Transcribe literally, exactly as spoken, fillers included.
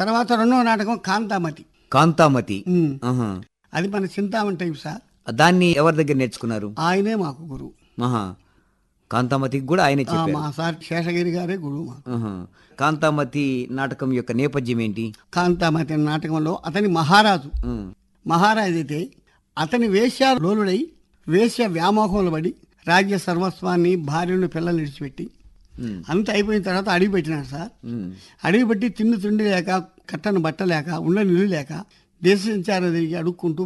తర్వాత రెండో నాటకం కాంతామతి. కాంతామతి. ఉమ్. ఆహా. అది మన చింతామణి టైప్ సార్. దాన్ని ఎవరి దగ్గర నేర్చుకున్నారు? ఆయనే మాకు గురువు. ఆహా. కాంతామతికి కూడా ఆయనే ఆ, చెప్పారు. మా సార్ శేషగిరి గారే గురువు మాకు. ఆహా. కాంతామతి నాటకం యొక్క నేపథ్యం ఏంటి? కాంతామతి అనే నాటకంలో అతని మహారాజు ఉమ్. మహారాజు అయితే అతని వేశ్యాలోలుడై వేశ్య వ్యామోహంలో పడి రాజ్య సర్వస్వాన్ని భార్యను పిల్లలు విడిచిపెట్టి ఉమ్. అంత అయిపోయిన తర్వాత అడిగి పెట్టినాడు సార్. ఉమ్. అడిగి పెట్టి తిండి తిండి లేక కట్టను బట్ట లేక ఉండ నిల్లు లేక దేశ సంచారం తిరిగి అడుక్కుంటూ